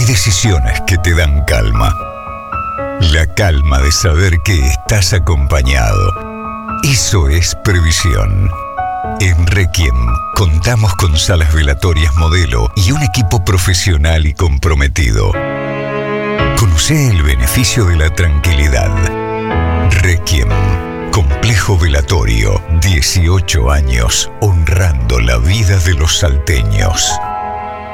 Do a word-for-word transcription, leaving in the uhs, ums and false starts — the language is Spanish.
decisiones que te dan calma. La calma de saber que estás acompañado. Eso es previsión. En Requiem contamos con salas velatorias modelo y un equipo profesional y comprometido. Conocé el beneficio de la tranquilidad. Requiem, complejo velatorio, dieciocho años honrando la vida de los salteños.